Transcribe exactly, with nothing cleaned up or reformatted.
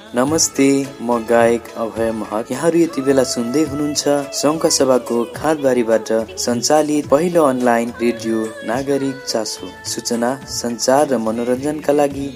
नमस्ते, म गायक अभय महत। यहाँहरू यति बेला सुन्दै हुनुहुन्छ सङ्घ सभाको खाँदबारीबाट सञ्चालित पहिलो अनलाइन रेडियो नागरिक चासो। सूचना, सञ्चार र मनोरञ्जनका लागि